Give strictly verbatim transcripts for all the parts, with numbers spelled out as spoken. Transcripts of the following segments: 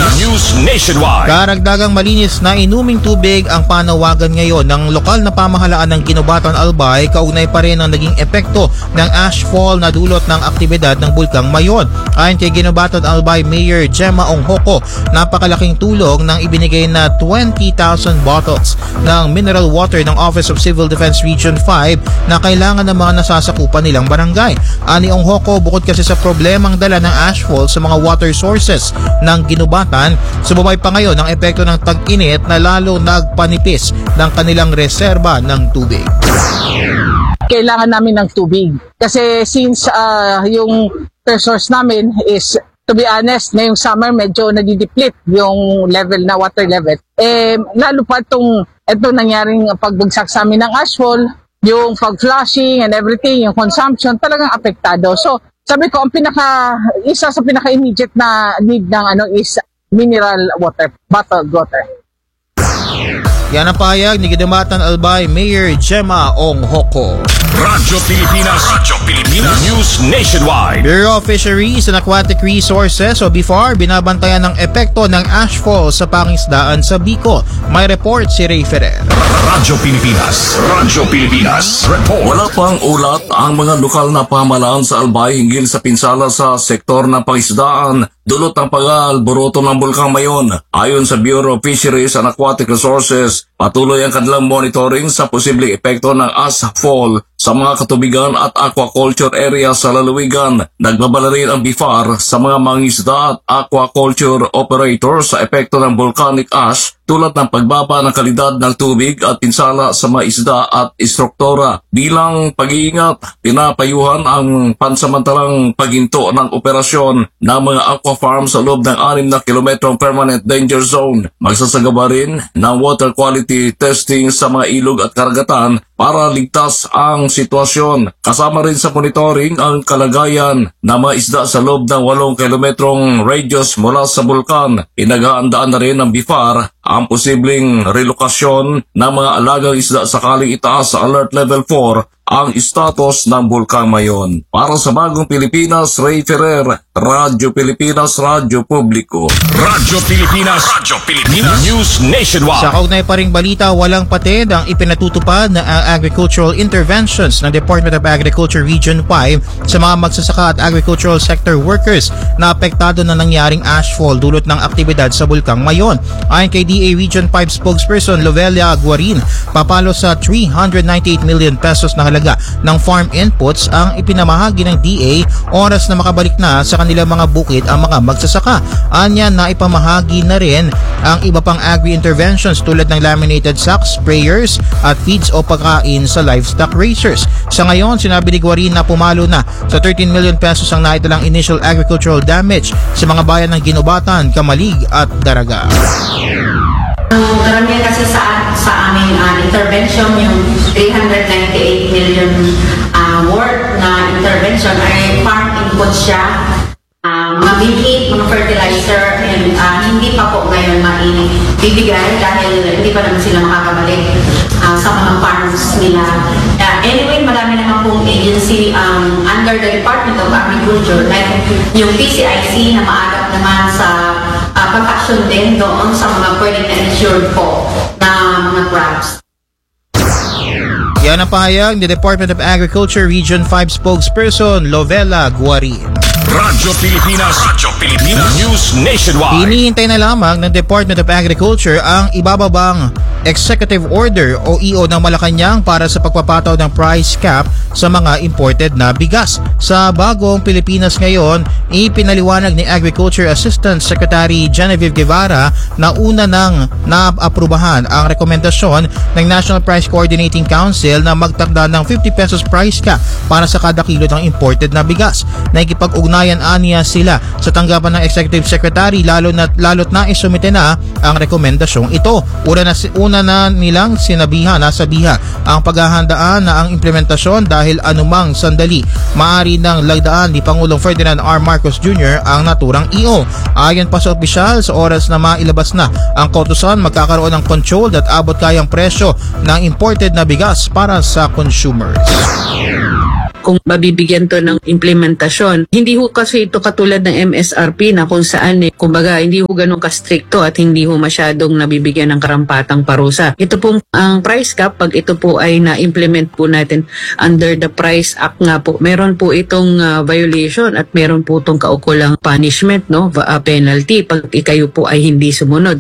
Pilipinas. News Nationwide. Karagdagang malinis na inuming tubig ang panawagan ngayon ng lokal na pamahalaan ng Ginobatan Albay, kaugnay pa rin ang naging epekto ng ashfall na dulot ng aktibidad ng Bulkang Mayon. Ayon kay Ginobatan Albay Mayor Gemma Onghoko, napakalaking tulong ng ibinigay na twenty thousand bottles ng mineral water ng Office of Civil Defense Region five na kailangan ng mga nasasakupan nilang barangay. Ani Onghoko, bukod kasi sa problemang dala ng ashfall sa mga water sources ng Ginobatan, sumabay pa ngayon ang epekto ng tag-init na lalo nagpanipis ng kanilang reserba ng tubig. Kailangan namin ng tubig kasi since uh, yung resource namin is, to be honest, ngayong summer medyo nadideplete yung level na water level. Eh, lalo pa itong ito nangyaring pagbagsak sa amin ng ashfall, yung fog flushing and everything, yung consumption talagang apektado. So sabi ko, ang pinaka, isa sa pinaka-immediate na need ng ano is mineral water, bottled water. Yan ang pahayag ni Ginobatan Albay Mayor Gemma Onghoko. Radyo Pilipinas. Radyo Pilipinas. News Nationwide. Bureau of Fisheries and Aquatic Resources o B F A R binabantayan ng epekto ng ashfall sa pangisdaan sa Bicol. May report si Ray Ferrer. Radyo Pilipinas. Radyo Pilipinas. Report. Wala pang ulat ang mga lokal na pamahalaan sa Albay hinggil sa pinsala sa sektor ng pangisdaan dulot ng pag-aalboroto ng Bulkang Mayon. Ayon sa Bureau of Fisheries and Aquatic Resources, patuloy ang kanilang monitoring sa posibleng epekto ng ashfall sa mga katubigan at aquaculture area sa lalawigan. Nagbabala rin ang B F A R sa mga mangingisda at aquaculture operators sa epekto ng volcanic ash tulad ng pagbaba ng kalidad ng tubig at pinsala sa mga isda at istruktura. Bilang pag-iingat, pinapayuhan ang pansamantalang paghinto ng operasyon ng mga aqua farm sa loob ng anim na kilometrong permanent danger zone. Magsasagawa rin ng water quality testing sa mga ilog at karagatan para ligtas ang sitwasyon. Kasama rin sa monitoring ang kalagayan ng mga isda sa loob ng walong kilometrong radius mula sa bulkan. Inagaandaan na rin ng B F A R ang posibleng relokasyon ng mga alagang isda sakaling itaas sa Alert Level four ang status ng Bulkang Mayon. Para sa Bagong Pilipinas, Ray Ferrer, Radyo Pilipinas, Radyo Publiko. Radyo Pilipinas. Radyo Pilipinas. News Nationwide. Sa kaugnay pa ring balita, walang patid ang ipinatutupad na uh, agricultural interventions ng Department of Agriculture Region five sa mga magsasaka at agricultural sector workers na apektado na nangyaring ashfall dulot ng aktibidad sa Bulkang Mayon. Ayon kay D A Region five spokesperson Lovelia Aguarin, papalo sa three hundred ninety-eight million pesos na halaga ng farm inputs ang ipinamahagi ng D A oras na makabalik na sa kanilang mga bukid ang mga magsasaka. Anya na ipamahagi na rin ang iba pang agri-interventions tulad ng laminated sacks, sprayers at feeds o pagkain sa livestock raisers. Sa ngayon, sinabi ni Guarin na pumalo na sa thirteen million pesos ang naitalang initial agricultural damage sa mga bayan ng Ginobatan, Kamalig at Daraga. Ang karamihan kasi sa, sa aming uh, intervention, yung three hundred ninety-eight million uh, worth na intervention ay farm input siya, uh, mga bibit, mga fertilizer, and uh, hindi pa po ngayon maibibigay dahil hindi pa naman sila makakabalik uh, sa mga farms nila. Uh, anyway, marami naman pong agency um, under the Department of Agriculture, like yung P C I C na maagap naman sa Uh, pag-action din doon sa mga pwedeng insured po na mga crops. Yan ang pahayag ni Department of Agriculture Region five spokesperson Lovella Guarin. Radyo Pilipinas. Radyo Pilipinas. News Nationwide. Hinihintay na lamang ng Department of Agriculture ang ibababang Executive Order o E O ng Malacanang para sa pagpapataw ng price cap sa mga imported na bigas. Sa Bagong Pilipinas ngayon, ipinaliwanag ni Agriculture Assistant Secretary Genevieve Guevara na una nang naaprubahan ang rekomendasyon ng National Price Coordinating Council na magtakda ng fifty pesos price cap para sa kada kilo ng imported na bigas. Nakikipag-ugnayan aniya sila sa tanggapan ng Executive Secretary lalo na lalo't na isumite na ang rekomendasyong ito. Una na, una na nilang sinabihan, nasabihan ang paghahandaan na ang implementasyon dahil anumang sandali maaari nang lagdaan ni Pangulong Ferdinand R. Marcos Junior ang naturang E O. Ayon pa sa opisyal, sa oras na mailabas na ang kautusan, magkakaroon ng control at abot kayang presyo ng imported na bigas para sa consumers. kung mabibigyan to ng implementasyon. Hindi ho kasi ito katulad ng M S R P na kung saan eh, kumbaga hindi ho ganun kastrikto at hindi ho masyadong nabibigyan ng karampatang parusa. Ito pong ang price cap, pag ito po ay na-implement po natin under the Price Act nga po, meron po itong uh, violation at meron po itong kaukulang punishment, no, uh, penalty pag ikayo po ay hindi sumunod.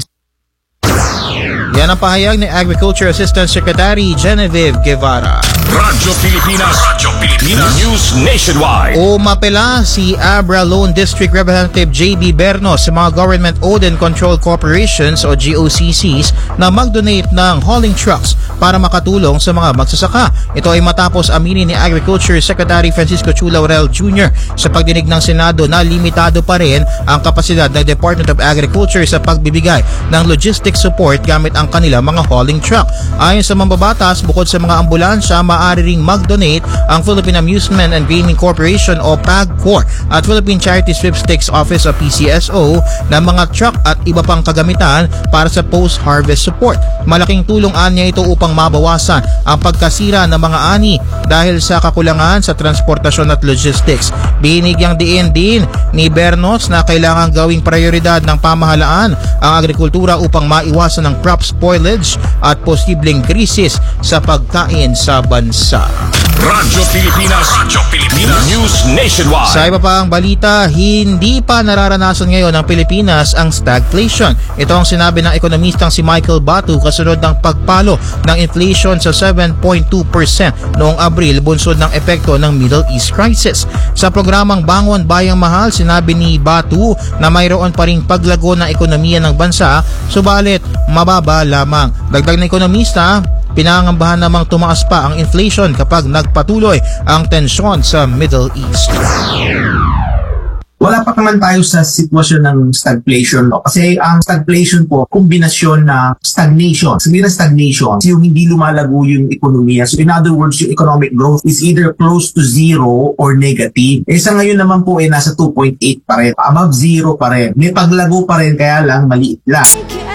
Yan ang pahayag ni Agriculture Assistant Secretary Genevieve Guevara. Radyo Pilipinas. Radyo Pilipinas. News Nationwide. Umapela si Abra Lone District Representative J B Bernos sa mga Government-Owned and Controlled Corporations o G O C Cs na mag-donate ng hauling trucks para makatulong sa mga magsasaka. Ito ay matapos aminin ni Agriculture Secretary Francisco Chu Laurel Junior sa pagdinig ng Senado na limitado pa rin ang kapasidad ng Department of Agriculture sa pagbibigay ng logistic support gamit ang kanilang mga hauling truck. Ayon sa mambabatas, bukod sa mga ambulansya, maaari ring mag-donate ang Philippine Amusement and Gaming Corporation o PAGCOR at Philippine Charity Sweepstakes Office o P C S O ng mga truck at iba pang kagamitan para sa post-harvest support. Malaking tulong anya ito upang mabawasan ang pagkasira ng mga ani dahil sa kakulangan sa transportasyon at logistics. Binigyang diin din ni Bernos na kailangan gawing prioridad ng pamahalaan ang agrikultura upang maiwasan ang crop spoilage at posibleng krisis sa pagkain sa bansa. Radyo Pilipinas. Radyo Pilipinas. News Nationwide. Sa iba pang balita, hindi pa nararanasan ngayon ng Pilipinas ang stagflation. Ito ang sinabi ng ekonomistang si Michael Batu kasunod ng pagpalo ng inflation sa seven point two percent noong Abril bunsod ng epekto ng Middle East crisis. Sa programang Bangon Bayang Mahal, sinabi ni Batu na mayroon pa ring paglago ng ekonomiya ng bansa, subalit mababa lamang. Dagdag na ekonomista, pinangambahan namang tumaas pa ang inflation kapag nagpatuloy ang tensyon sa Middle East. Wala pa naman tayo sa sitwasyon ng stagflation. No? Kasi ang stagflation po, kombinasyon na stagnation. Sabihin na stagnation, yung hindi lumalago yung ekonomiya. So in other words, yung economic growth is either close to zero or negative. Eh sa ngayon naman po, eh nasa two point eight pa rin. Above zero pa rin. May paglago pa rin, kaya lang maliit lang.